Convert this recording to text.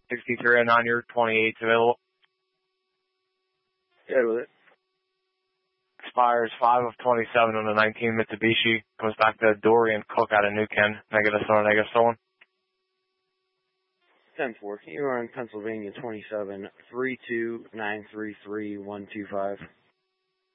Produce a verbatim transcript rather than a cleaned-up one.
sixty-three oh nine, your twenty-eight's available. Good with it. Expires five of twenty-seven on the nineteen Mitsubishi. Goes back to Dorian Cook out of New Ken. Negative stolen, negative stolen. ten four. You are in Pennsylvania twenty-seven three two nine three three one two five.